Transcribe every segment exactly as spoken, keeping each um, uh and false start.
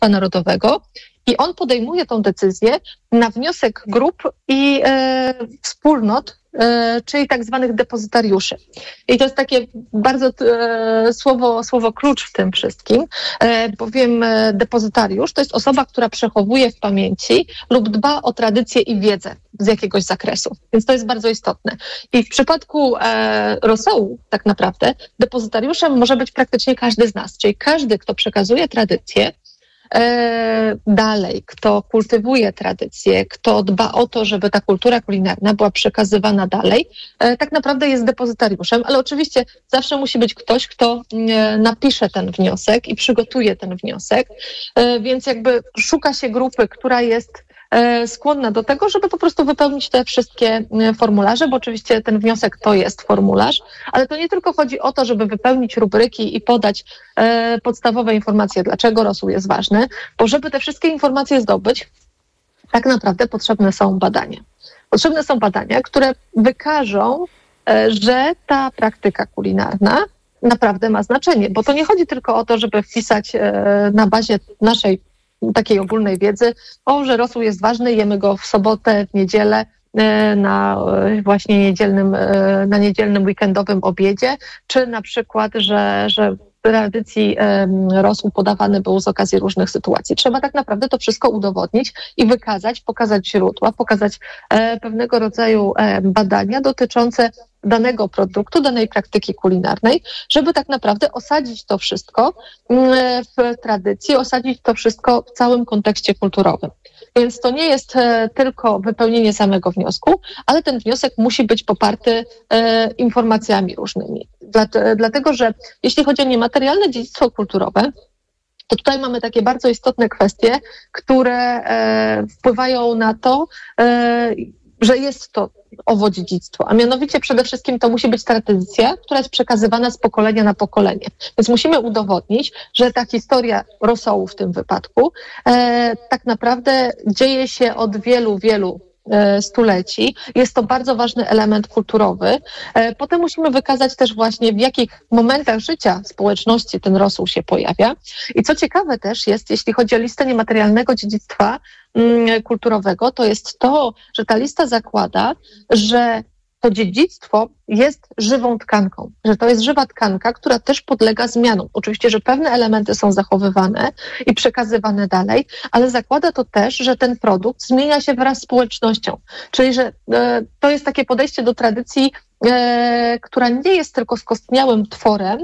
Dziedzictwa Narodowego i on podejmuje tą decyzję na wniosek grup i e, wspólnot, e, czyli tak zwanych depozytariuszy. I to jest takie bardzo e, słowo, słowo klucz w tym wszystkim, e, bowiem e, depozytariusz to jest osoba, która przechowuje w pamięci lub dba o tradycję i wiedzę z jakiegoś zakresu. Więc to jest bardzo istotne. I w przypadku e, rosołu tak naprawdę depozytariuszem może być praktycznie każdy z nas, czyli każdy, kto przekazuje tradycję e, dalej, kto kultywuje tradycję, kto dba o to, żeby ta kultura kulinarna była przekazywana dalej, e, tak naprawdę jest depozytariuszem, ale oczywiście zawsze musi być ktoś, kto e, napisze ten wniosek i przygotuje ten wniosek, e, więc jakby szuka się grupy, która jest skłonna do tego, żeby po prostu wypełnić te wszystkie formularze, bo oczywiście ten wniosek to jest formularz, ale to nie tylko chodzi o to, żeby wypełnić rubryki i podać e, podstawowe informacje, dlaczego rosół jest ważny, bo żeby te wszystkie informacje zdobyć, tak naprawdę potrzebne są badania. Potrzebne są badania, które wykażą, e, że ta praktyka kulinarna naprawdę ma znaczenie, bo to nie chodzi tylko o to, żeby wpisać e, na bazie naszej takiej ogólnej wiedzy, o, że rosół jest ważny, jemy go w sobotę, w niedzielę, na właśnie niedzielnym, na niedzielnym weekendowym obiedzie, czy na przykład, że, że w tradycji rosół podawany był z okazji różnych sytuacji. Trzeba tak naprawdę to wszystko udowodnić i wykazać, pokazać źródła, pokazać pewnego rodzaju badania dotyczące danego produktu, danej praktyki kulinarnej, żeby tak naprawdę osadzić to wszystko w tradycji, osadzić to wszystko w całym kontekście kulturowym. Więc to nie jest tylko wypełnienie samego wniosku, ale ten wniosek musi być poparty informacjami różnymi. Dlatego, że jeśli chodzi o niematerialne dziedzictwo kulturowe, to tutaj mamy takie bardzo istotne kwestie, które wpływają na to, że jest to owo dziedzictwo, a mianowicie przede wszystkim to musi być tradycja, która jest przekazywana z pokolenia na pokolenie. Więc musimy udowodnić, że ta historia rosołu w tym wypadku e, tak naprawdę dzieje się od wielu, wielu e, stuleci. Jest to bardzo ważny element kulturowy. E, potem musimy wykazać też właśnie, w jakich momentach życia społeczności ten rosół się pojawia. I co ciekawe też jest, jeśli chodzi o listę niematerialnego dziedzictwa kulturowego, to jest to, że ta lista zakłada, że to dziedzictwo jest żywą tkanką, że to jest żywa tkanka, która też podlega zmianom. Oczywiście, że pewne elementy są zachowywane i przekazywane dalej, ale zakłada to też, że ten produkt zmienia się wraz z społecznością. Czyli, że e, to jest takie podejście do tradycji, e, która nie jest tylko skostniałym tworem,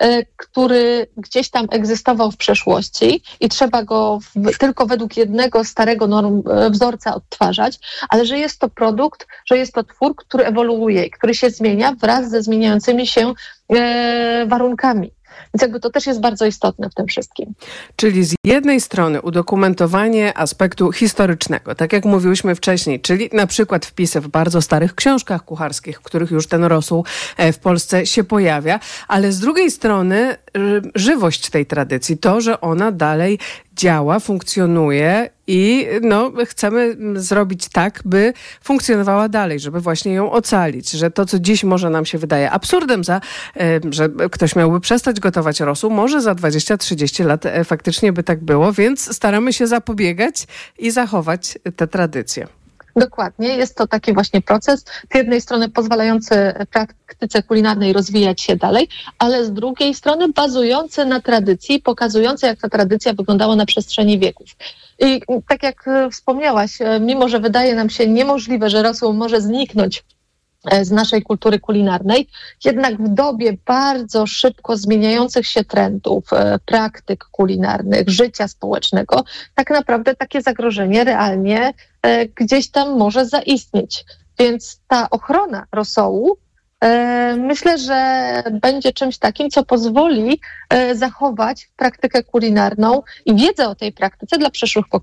który gdzieś tam egzystował w przeszłości i trzeba go w, tylko według jednego starego norm, wzorca odtwarzać, ale że jest to produkt, że jest to twór, który ewoluuje i który się zmienia wraz ze zmieniającymi się e, warunkami. Więc jakby to też jest bardzo istotne w tym wszystkim. Czyli z jednej strony udokumentowanie aspektu historycznego, tak jak mówiłyśmy wcześniej, czyli na przykład wpisy w bardzo starych książkach kucharskich, w których już ten rosół w Polsce się pojawia, ale z drugiej strony żywość tej tradycji, to, że ona dalej działa, funkcjonuje i no, chcemy zrobić tak, by funkcjonowała dalej, żeby właśnie ją ocalić, że to, co dziś może nam się wydaje absurdem, za, że ktoś miałby przestać gotować rosół, może za dwadzieścia trzydzieści lat faktycznie by tak było, więc staramy się zapobiegać i zachować te tradycje. Dokładnie, jest to taki właśnie proces, z jednej strony pozwalający praktyce kulinarnej rozwijać się dalej, ale z drugiej strony bazujący na tradycji, pokazujący, jak ta tradycja wyglądała na przestrzeni wieków. I tak jak wspomniałaś, mimo że wydaje nam się niemożliwe, że rosół może zniknąć z naszej kultury kulinarnej, jednak w dobie bardzo szybko zmieniających się trendów, praktyk kulinarnych, życia społecznego, tak naprawdę takie zagrożenie realnie gdzieś tam może zaistnieć. Więc ta ochrona rosołu myślę, że będzie czymś takim, co pozwoli zachować praktykę kulinarną i wiedzę o tej praktyce dla przyszłych pokoleń.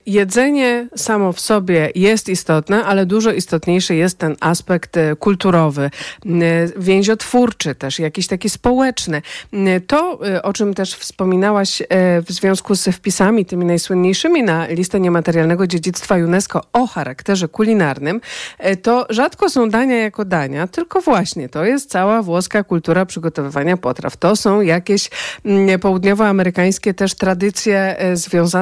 Jedzenie samo w sobie jest istotne, ale dużo istotniejszy jest ten aspekt kulturowy, więziotwórczy też, jakiś taki społeczny. To, o czym też wspominałaś w związku z wpisami, tymi najsłynniejszymi na listę niematerialnego dziedzictwa UNESCO o charakterze kulinarnym, to rzadko są dania jako dania, tylko właśnie to jest cała włoska kultura przygotowywania potraw. To są jakieś południowoamerykańskie też tradycje związane